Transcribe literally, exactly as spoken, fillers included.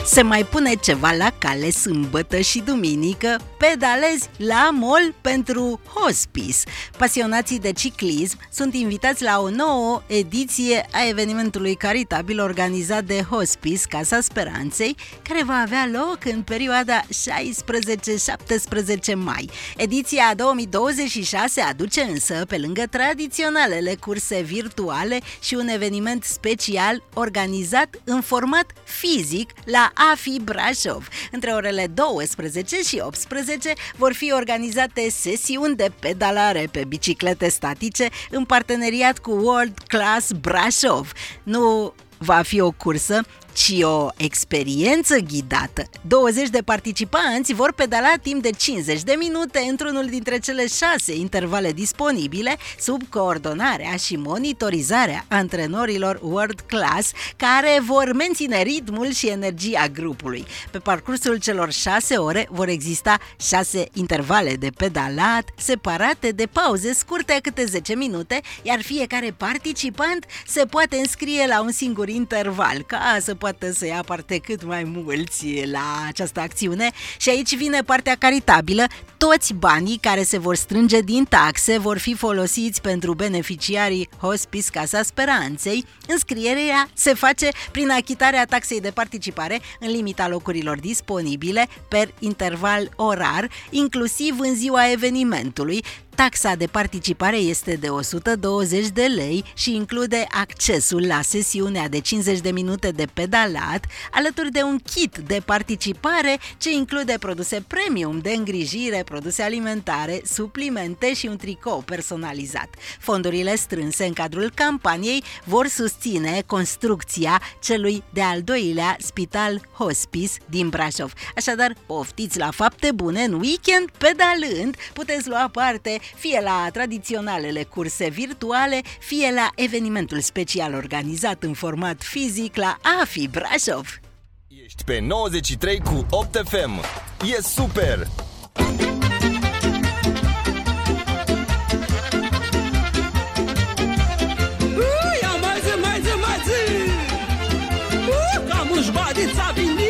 Se mai pune ceva la cale sâmbătă și duminică, pedalezi la mall pentru Hospice. Pasionații de ciclism sunt invitați la o nouă ediție a evenimentului caritabil organizat de Hospice Casa Speranței, care va avea loc în perioada șaisprezece șaptesprezece mai. Ediția două mii douăzeci și șase aduce însă, pe lângă tradiționalele curse virtuale, și un eveniment special organizat în format fizic la A F I Brașov. Între orele douăsprezece și optsprezece vor fi organizate sesiuni de pedalare pe biciclete statice în parteneriat cu World Class Brașov. Nu va fi o cursă, ci o experiență ghidată. douăzeci de participanți vor pedala timp de cincizeci de minute într-unul dintre cele șase intervale disponibile, sub coordonarea și monitorizarea antrenorilor World Class, care vor menține ritmul și energia grupului. Pe parcursul celor șase ore vor exista șase intervale de pedalat, separate de pauze scurte câte zece minute, iar fiecare participant se poate înscrie la un singur interval, ca să poată să ia parte cât mai mulți la această acțiune. Și aici vine partea caritabilă. Toți banii care se vor strânge din taxe vor fi folosiți pentru beneficiarii Hospice Casa Speranței. Înscrierea se face prin achitarea taxei de participare în limita locurilor disponibile per interval orar, inclusiv în ziua evenimentului. Taxa de participare este de o sută douăzeci de lei și include accesul la sesiunea de cincizeci de minute de pedalat, alături de un kit de participare ce include produse premium de îngrijire, produse alimentare, suplimente și un tricou personalizat. Fondurile strânse în cadrul campaniei vor susține construcția celui de-al doilea spital hospice din Brașov. Așadar, poftiți la fapte bune în weekend pedalând. Puteți lua parte fie la tradiționalele curse virtuale, fie la evenimentul special organizat în format fizic la A F I Brașov. Ești pe nouăzeci și trei cu opt F M. E super!